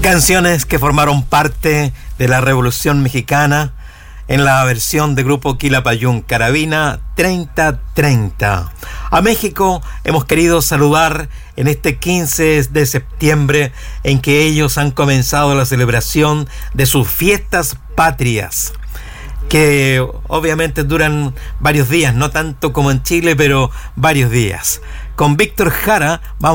Canciones que formaron parte de la Revolución Mexicana en la versión de grupo Quilapayún, Carabina 3030. A México hemos querido saludar en este 15 de septiembre en que ellos han comenzado la celebración de sus fiestas patrias, que obviamente duran varios días, no tanto como en Chile, pero varios días. Con Víctor Jara vamos